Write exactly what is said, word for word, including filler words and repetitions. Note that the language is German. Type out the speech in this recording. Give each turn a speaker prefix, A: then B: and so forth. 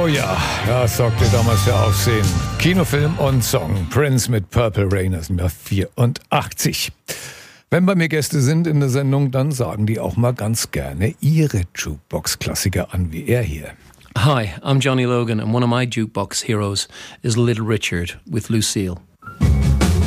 A: ja, das sorgte damals für Aufsehen. Kinofilm und Song. Prince mit Purple Rain aus dem Jahr vierundachtzig. Wenn bei mir Gäste sind in der Sendung, dann sagen die auch mal ganz gerne ihre Jukebox-Klassiker an, wie er hier.
B: Hi, I'm Johnny Logan and one of my jukebox heroes is Little Richard with Lucille.